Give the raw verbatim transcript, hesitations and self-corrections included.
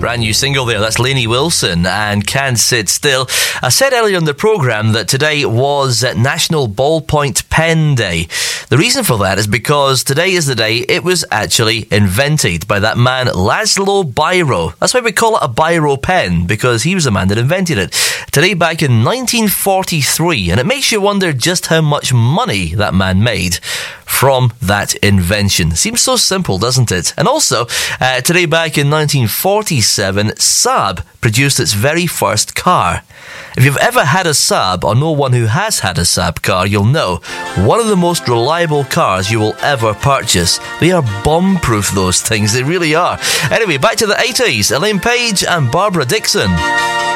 Brand new single there. That's Lainey Wilson and Can't Sit Still. I said earlier in the programme that today was National Ballpoint Pen Day. The reason for that is because today is the day it was actually invented by that man Laszlo Biro. That's why we call it a Biro pen, because he was the man that invented it. Today back in nineteen forty-three, and it makes you wonder just how much money that man made from that invention. Seems so simple, doesn't it? And also, uh, today back in nineteen forty-seven, Saab produced its very first car. If you've ever had a Saab, or know one who has had a Saab car, you'll know one of the most reliable cars you will ever purchase. They are bomb-proof, those things. They really are. Anyway, back to the eighties. Elaine Page and Barbara Dixon.